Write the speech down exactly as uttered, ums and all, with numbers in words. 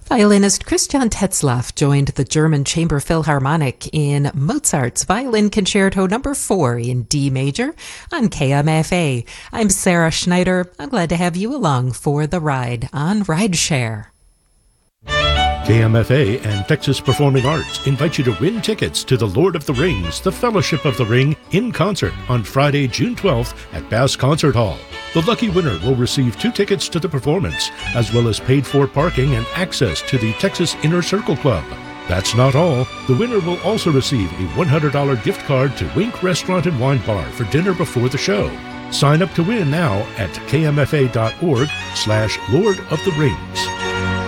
Violinist Christian Tetzlaff joined the German Chamber Philharmonic in Mozart's Violin Concerto Number four in D major on K M F A. I'm Sarah Schneider. I'm glad to have you along for the ride on Rideshare. K M F A and Texas Performing Arts invite you to win tickets to The Lord of the Rings, The Fellowship of the Ring, in concert on Friday, June twelfth at Bass Concert Hall. The lucky winner will receive two tickets to the performance, as well as paid-for parking and access to the Texas Inner Circle Club. That's not all. The winner will also receive a one hundred dollars gift card to Wink Restaurant and Wine Bar for dinner before the show. Sign up to win now at kmfa.org slash Lord of the Rings.